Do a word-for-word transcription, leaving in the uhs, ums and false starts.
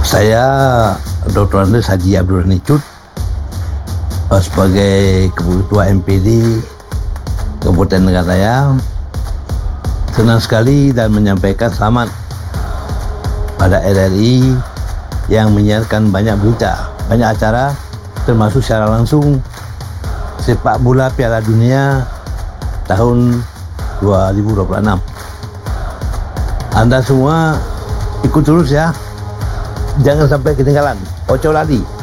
Saya doktor Andes Haji Abdul Nicut sebagai Ketua M P D Kabupaten Mekaraya, senang sekali dan menyampaikan selamat pada R R I yang menyiarkan banyak berita, banyak acara, termasuk secara langsung sepak bola Piala Dunia tahun dua ribu dua puluh enam. Anda semua ikut terus ya, jangan sampai ketinggalan. Ojo lali.